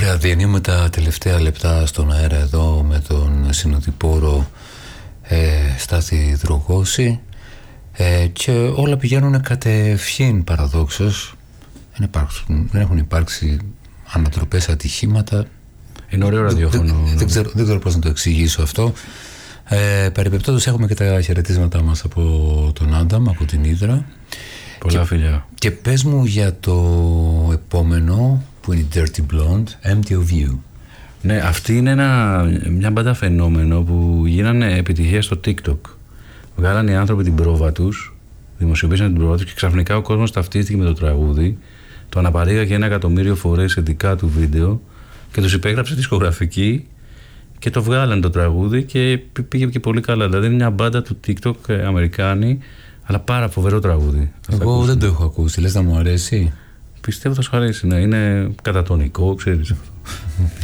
Διανύουμε τα τελευταία λεπτά στον αέρα εδώ με τον συνοδοιπόρο Στάθη Δρογώση και όλα πηγαίνουν κατευθείαν παραδόξως. Δεν έχουν υπάρξει ανατροπές, ατυχήματα. Είναι ωραίο ραδιόφωνο. Δεν ξέρω πώς να το εξηγήσω αυτό. Περιπεπτόντως έχουμε και τα χαιρετίσματά μας από τον Άνταμ, από την Ύδρα. Πολλά φιλιά. Και πες μου για το επόμενο που είναι η Dirty Blonde, Empty of You. Ναι, αυτή είναι μια μπάντα φαινόμενο που γίνανε επιτυχία στο TikTok. Βγάλανε οι άνθρωποι την πρόβα τους, δημοσιοποίησαν την πρόβα τους και ξαφνικά ο κόσμος ταυτίστηκε με το τραγούδι. Το αναπαρήγαγε 1 εκατομμύριο φορές σε δικά του βίντεο και τους υπέγραψε δισκογραφική και το βγάλανε το τραγούδι και πήγε και πολύ καλά. Δηλαδή είναι μια μπάντα του TikTok Αμερικάνη, αλλά πάρα φοβερό τραγούδι. Εγώ δεν το έχω ακούσει, λες να μου αρέσει. Πιστεύω θα σου αρέσει, ναι, είναι κατατονικό, ξέρεις.